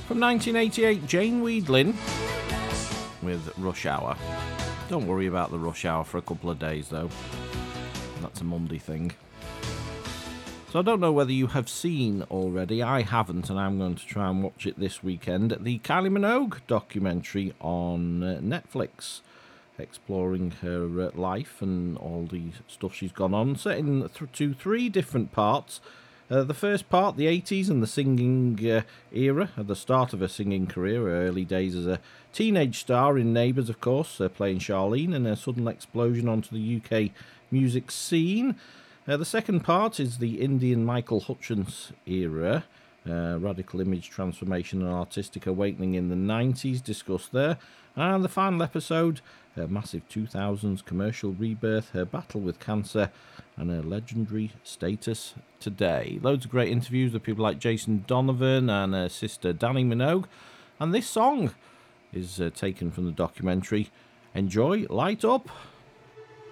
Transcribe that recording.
From 1988, Jane Wiedlin with Rush Hour. Don't worry about the rush hour for a couple of days, though. That's a Monday thing. So I don't know whether you have seen already. I haven't, and I'm going to try and watch it this weekend. The Kylie Minogue documentary on Netflix, exploring her life and all the stuff she's gone on, set in to three different parts. The first part, the 80s and the singing era, at the start of her singing career, her early days as a teenage star in Neighbours, of course, playing Charlene, and a sudden explosion onto the UK music scene. The second part is the Indian Michael Hutchence era, radical image transformation and artistic awakening in the 90s, discussed there. And the final episode, her massive 2000s commercial rebirth, her battle with cancer, and her legendary status today. Loads of great interviews with people like Jason Donovan and her sister Dannii Minogue. And this song is taken from the documentary. Enjoy, light up.